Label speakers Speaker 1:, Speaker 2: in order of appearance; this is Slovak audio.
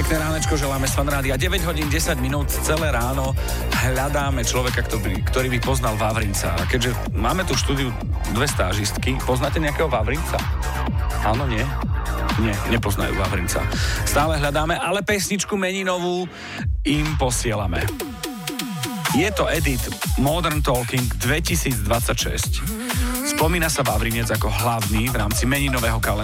Speaker 1: Pekné ránečko želáme z Fanrádia. 9 hodín 10 minút, celé ráno hľadáme človeka, ktorý by poznal Vavrinca. A keďže máme tu v štúdiu dve stážistky, poznáte nejakého Vavrinca? Áno, nie? Nie, nepoznajú Vavrinca. Stále hľadáme, ale pesničku meninovú im posielame. Je to edit Modern Talking 2026. Spomína sa Vavrinec ako hlavný v rámci meninového kalendára.